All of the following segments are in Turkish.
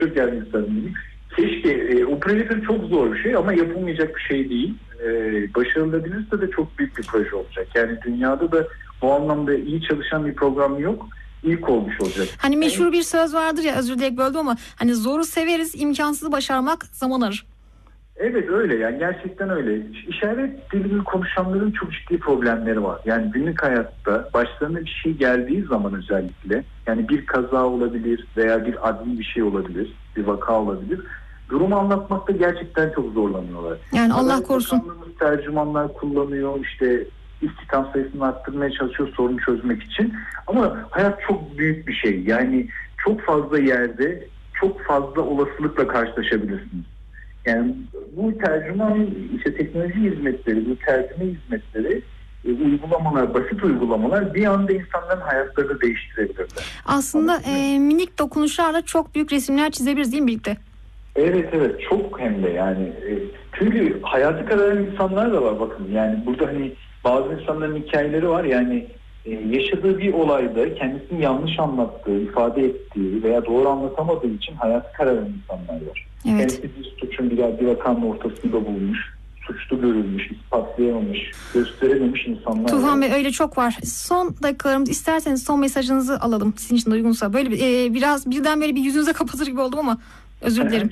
Yani insanın keşke o proje çok zor bir şey ama yapılmayacak bir şey değil. Başarılabilirse de çok büyük bir proje olacak. Yani dünyada da bu anlamda iyi çalışan bir program yok. İlk olmuş olacak. Hani meşhur bir söz vardır ya, özür dilerim böldüm ama hani zoru severiz, imkansızı başarmak zaman alır. Evet öyle, yani gerçekten öyle. İşaret dilini konuşanların çok ciddi problemleri var. Yani günlük hayatta başlarına bir şey geldiği zaman özellikle, yani bir kaza olabilir veya bir adli bir şey olabilir, bir vaka olabilir. Durumu anlatmakta gerçekten çok zorlanıyorlar. Yani Allah korusun. Tercümanlar kullanıyor, işte istihdam sayısını arttırmaya çalışıyor sorunu çözmek için. Ama hayat çok büyük bir şey. Yani çok fazla yerde çok fazla olasılıkla karşılaşabilirsiniz. Yani bu tercüman, işte teknoloji hizmetleri, bu tercüme hizmetleri, uygulamalar, basit uygulamalar bir anda insanların hayatlarını değiştirebilirler. Aslında minik dokunuşlarla çok büyük resimler çizebiliriz değil mi birlikte? Evet çok, hem de yani çünkü hayatı kararın insanlar da var, bakın yani burada hani bazı insanların hikayeleri var, yani yaşadığı bir olayda kendisini yanlış anlattığı, ifade ettiği veya doğru anlatamadığı için hayatı kararın insanlar var. Evet. Kendisi bir suçun bir vakanın ortasında bulmuş, suçlu görülmüş, ispatlayamamış, gösterememiş insanlar var. Tufan Bey öyle çok var. Son dakikalarımız, isterseniz son mesajınızı alalım sizin için de uygunsa. Böyle biraz birden böyle bir yüzünüze kapatır gibi oldum ama özür dilerim.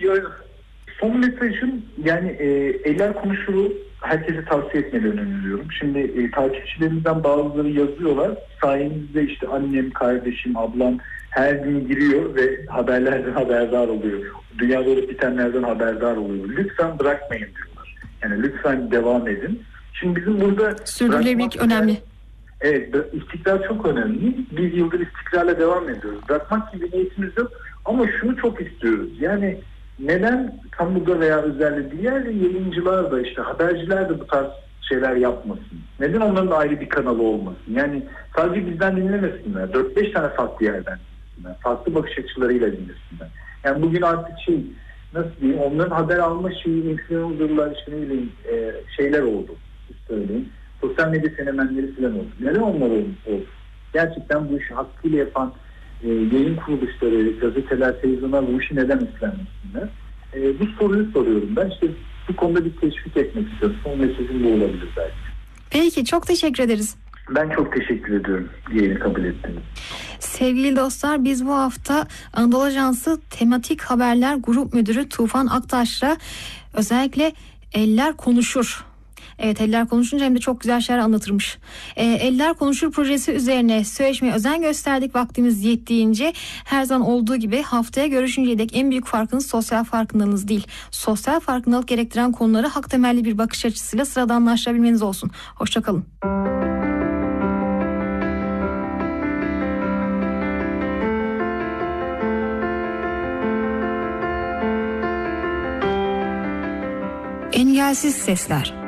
Son mesajım yani eller konuşuru herkese tavsiye etmelerini öneriyorum. Şimdi takipçilerimizden bazıları yazıyorlar. Sayenizde işte annem, kardeşim, ablam her gün giriyor ve haberlerden haberdar oluyor. Dünyada olup bitenlerden haberdar oluyor. Lütfen bırakmayın diyorlar. Yani lütfen devam edin. Şimdi bizim burada sürdürülebilirlik önemli. Evet, istikrar çok önemli. Bir yıldır istikrarla devam ediyoruz. Bırakmak gibi niyetimiz yok ama şunu çok istiyoruz. Yani neden kamuda veya özellikle diğer yayıncılar da, işte haberciler de bu tarz şeyler yapmasın? Neden onların da ayrı bir kanalı olmasın? Yani sadece bizden dinlemesinler. 4-5 tane farklı yerden dinlesinler. Farklı bakış açılarıyla dinlesinler. Yani bugün artık nasıl diyeyim, onların haber alma influencerlar, işte ne bileyim şeyler oldu. Söyleyeyim. Sosyal medya fenomenleri falan oldu. Neden onlar oldu? Gerçekten bu işi hakkıyla yapan yayın kuruluşları, gazeteler, televizyonlar bu işi neden üstlenmesinler? Bu soruyu soruyorum ben. İşte bu konuda bir teşvik etmek istiyorum. Son mesajım bu olabilir belki. Peki, çok teşekkür ederiz. Ben çok teşekkür ediyorum yayını kabul ettiğiniz. Sevgili dostlar, biz bu hafta Anadolu Ajansı Tematik Haberler Grup Müdürü Tufan Aktaş'la özellikle Eller Konuşur. Evet, Eller Konuşunca hem de çok güzel şeyler anlatırmış. Eller Konuşur projesi üzerine söyleşmeye özen gösterdik vaktimiz yettiğince. Her zaman olduğu gibi haftaya görüşünceye dek en büyük farkınız sosyal farkındalığınız değil. Sosyal farkındalık gerektiren konuları hak temelli bir bakış açısıyla sıradanlaştırabilmeniz olsun. Hoşçakalın. Engelsiz Sesler.